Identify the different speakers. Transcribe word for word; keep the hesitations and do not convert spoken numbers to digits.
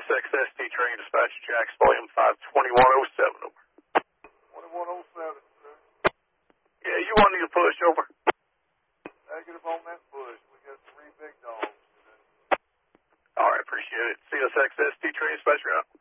Speaker 1: X S T train dispatch Jack's volume five twenty-one oh seven over.
Speaker 2: twenty-one oh seven, sir.
Speaker 1: Yeah, you want me to push over?
Speaker 2: Negative on that push. We got three big dogs today.
Speaker 1: All right, appreciate it. C S X S T train dispatch route.